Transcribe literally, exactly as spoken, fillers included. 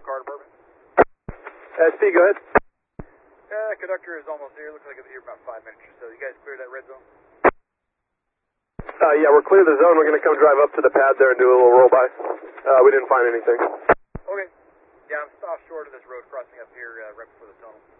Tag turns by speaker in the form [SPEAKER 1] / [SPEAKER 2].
[SPEAKER 1] car department.
[SPEAKER 2] S P, go ahead.
[SPEAKER 1] Uh, conductor is almost here. Looks like it'll be here about five minutes or so. You guys cleared that red zone?
[SPEAKER 2] Uh, yeah, we're clear of the zone. We're going to come drive up to the pad there and do a little roll by. Uh, we didn't find anything.
[SPEAKER 1] Okay. Yeah, I'm offshore to this road crossing up here uh, right before the tunnel.